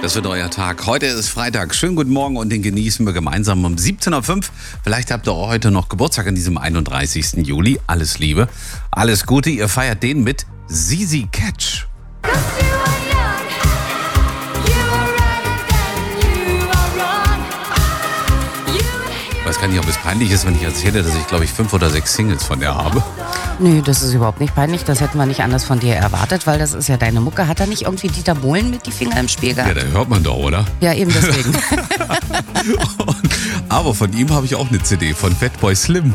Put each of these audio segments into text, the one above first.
Das wird euer Tag. Heute ist Freitag. Schönen guten Morgen und den genießen wir gemeinsam um 17.05 Uhr. Vielleicht habt ihr auch heute noch Geburtstag an diesem 31. Juli. Alles Liebe, alles Gute. Ihr feiert den mit Sisi Catch. Ich weiß gar nicht, ob es peinlich ist, wenn ich erzähle, dass ich, glaube ich, 5 oder 6 Singles von der habe. Nö, das ist überhaupt nicht peinlich. Das hätten wir nicht anders von dir erwartet, weil das ist ja deine Mucke. Hat er nicht irgendwie Dieter Bohlen mit die Finger im Spiel gehabt? Ja, da hört man doch, oder? Ja, eben deswegen. Aber von ihm habe ich auch eine CD von Fatboy Slim.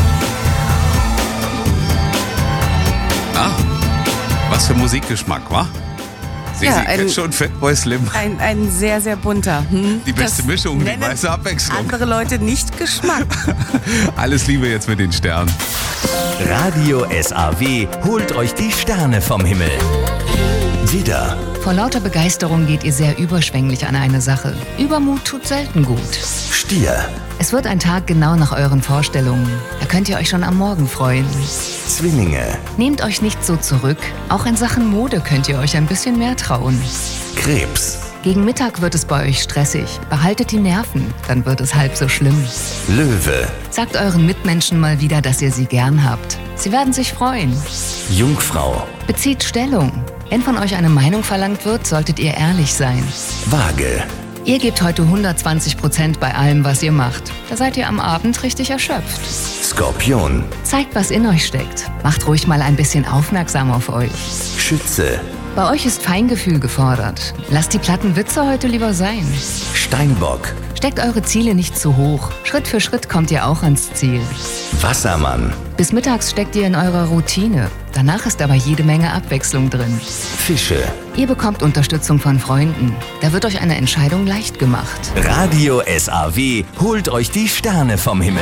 Ah, was für Musikgeschmack, wa? Sisi Catch und Fatboy Slim. Ein sehr, sehr bunter. Die beste Mischung, die meiste Abwechslung. Andere Leute nicht Geschmack. Alles Liebe jetzt mit den Sternen. Radio SAW holt euch die Sterne vom Himmel. Widder, Vor lauter Begeisterung geht ihr sehr überschwänglich an eine Sache. Übermut tut selten gut. Stier, Es wird ein Tag genau nach euren Vorstellungen. Da könnt ihr euch schon am Morgen freuen. Zwillinge, Nehmt euch nicht so zurück. Auch in Sachen Mode könnt ihr euch ein bisschen mehr trauen. Krebs, Gegen Mittag wird es bei euch stressig. Behaltet die Nerven, dann wird es halb so schlimm. Löwe, Sagt euren Mitmenschen mal wieder, dass ihr sie gern habt. Sie werden sich freuen. Jungfrau, Bezieht Stellung. Wenn von euch eine Meinung verlangt wird, solltet ihr ehrlich sein. Waage, Ihr gebt heute 120% bei allem, was ihr macht. Da seid ihr am Abend richtig erschöpft. Skorpion, Zeigt, was in euch steckt. Macht ruhig mal ein bisschen aufmerksam auf euch. Schütze, Bei euch ist Feingefühl gefordert. Lasst die platten Witze heute lieber sein. Steinbock, Steckt eure Ziele nicht zu hoch. Schritt für Schritt kommt ihr auch ans Ziel. Wassermann, Bis mittags steckt ihr in eurer Routine. Danach ist aber jede Menge Abwechslung drin. Fische. Ihr bekommt Unterstützung von Freunden. Da wird euch eine Entscheidung leicht gemacht. Radio SAW holt euch die Sterne vom Himmel.